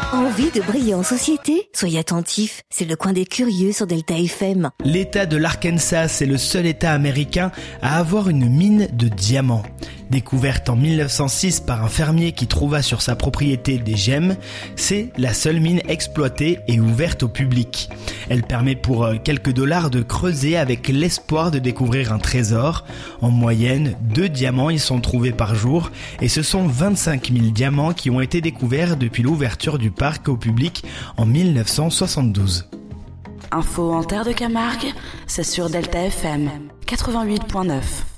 Envie de briller en société ? Soyez attentifs, c'est le coin des curieux sur Delta FM. L'État de l'Arkansas est le seul État américain à avoir une mine de diamants. Découverte en 1906 par un fermier qui trouva sur sa propriété des gemmes, c'est la seule mine exploitée et ouverte au public. Elle permet pour quelques dollars de creuser avec l'espoir de découvrir un trésor. En moyenne, 2 diamants y sont trouvés par jour et ce sont 25 000 diamants qui ont été découverts depuis l'ouverture du parc au public en 1972. Info en terre de Camargue, c'est sur Delta FM 88.9.